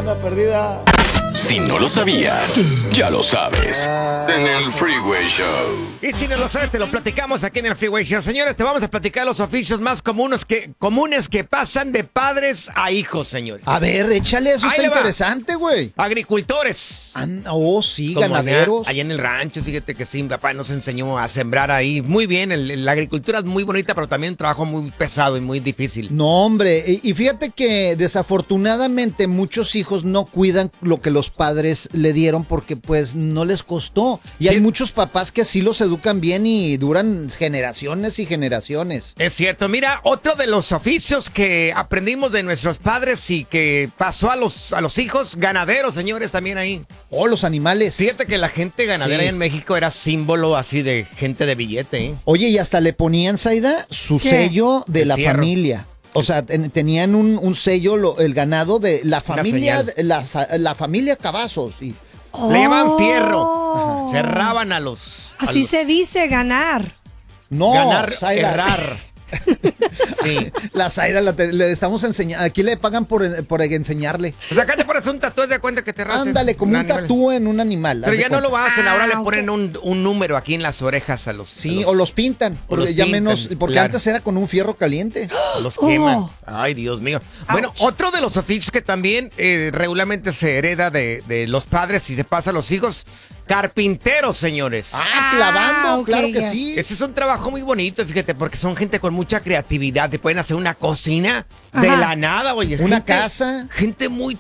una perdida. Si no lo sabías, ya lo sabes. En el Freeway Show. Y si no lo sabes, te lo platicamos aquí en el Freeway Show. Señores, te vamos a platicar los oficios más comunes que pasan de padres a hijos, señores. A ver, échale, eso Ahí está le va. interesante, güey. Agricultores. Sí, Como ganaderos. allá en el rancho, fíjate que sí, mi papá nos enseñó a sembrar ahí. Muy bien, la agricultura es muy bonita, pero también un trabajo muy pesado y muy difícil. No, hombre, y fíjate que desafortunadamente muchos hijos no cuidan lo que los padres le dieron porque pues no les costó. Y hay muchos papás que sí los educan bien y duran generaciones y generaciones. Es cierto, mira, otro de los oficios que aprendimos de nuestros padres y que pasó a los hijos, ganaderos, señores, también ahí. Oh, los animales. Fíjate que la gente ganadera Sí. en México era símbolo así de gente de billete, ¿eh? Oye, y hasta le ponían, Zaida, su ¿Qué? sello de El la fierro. familia. O sea, tenían un sello, el ganado de la familia, señal. la familia Cavazos. Y, Le llamaban fierro. Oh. Cerraban a los... Así se dice, ganar. no, ganar, Zaida. errar. Sí. La Zaida le estamos enseñando. Aquí le pagan por enseñarle. O sea, acá te pones un tatuaje de cuenta que te rasas. Ándale, como un animal. tatú en un animal. Pero haz de ya no cuenta. lo hacen, ahora le ok. ponen un número aquí en las orejas a los... Sí, o los pintan. Porque los ya pintan, menos. Porque claro. antes era con un fierro caliente. Los queman. Oh. Ay, Dios mío. Bueno, otro de los oficios que también regularmente se hereda de los padres y se pasa a los hijos, carpinteros, señores. Clavando, ok, claro que yes. sí. Ese es un trabajo muy bonito, fíjate, porque son gente con mucha creatividad. Te pueden hacer una cocina de Ajá. la nada, oye. Una casa. Gente muy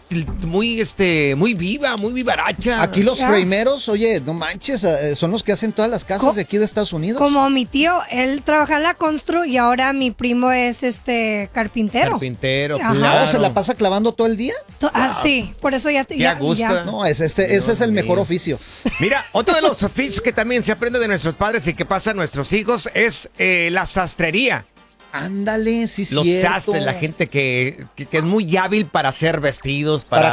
viva, muy vivaracha. Aquí los Ya. frameros, oye, no manches, son los que hacen todas las casas de aquí de Estados Unidos. Como mi tío, él trabaja en la constru y ahora mi primo es carpintero. Carpintero, Ajá. claro. ¿Se la pasa clavando todo el día? Sí, por eso ya... Qué a gusto. No, ese es el mejor mío. oficio. Mira, otro de los oficios que también se aprende de nuestros padres y que pasa a nuestros hijos es la sastrería. Ándale, sí, Los cierto. sastres, la gente que es muy hábil para hacer vestidos, Para para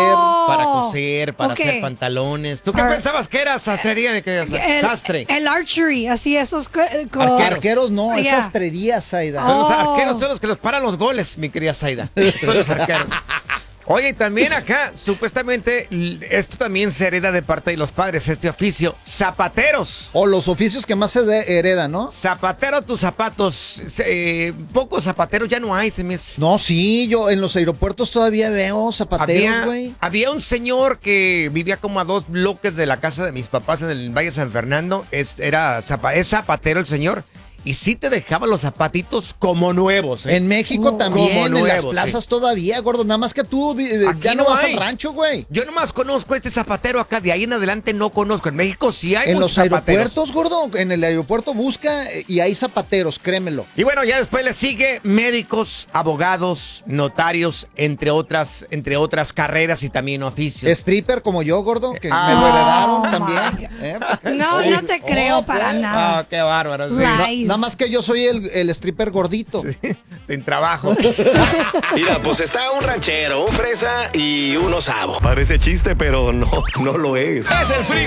coser. para ok. hacer pantalones. ¿Tú qué Ar- pensabas que era sastrería? Mi querida sastre. El archery, así esos... Arqueros no, es Yeah. sastrería, Zaida. Son los Oh. arqueros, son los que los paran los goles, mi querida Zaida. Son los arqueros. Oye, también acá, supuestamente, esto también se hereda de parte de los padres, este oficio. Zapateros. O los oficios que más se heredan, ¿no? Zapatero a tus zapatos. Pocos zapateros ya no hay, se me hace. No, sí, yo en los aeropuertos todavía veo zapateros, güey. Había un señor que vivía como a 2 bloques de la casa de mis papás en el Valle San Fernando. Es zapatero el señor. Y sí te dejaba los zapatitos como nuevos, ¿eh? En México también, Como en las nuevos, plazas todavía, gordo. Nada más que tú Aquí ya no no vas hay. al rancho, güey. Yo nomás conozco este zapatero acá, de ahí en adelante no conozco. En México sí hay En muchos los zapateros. aeropuertos, gordo, en el aeropuerto busca y hay zapateros, créemelo. Y bueno, ya después le sigue médicos, abogados, notarios, entre otras carreras y también oficios. Stripper como yo, gordo, que me Ah. lo heredaron Oh, también. No, no te creo para nada. Ah, qué bárbaro. Sí. Lies. Nada más que yo soy el stripper gordito. Sin trabajo. Mira, pues está un ranchero, un fresa y un osavo. Parece chiste, pero no lo es. Es el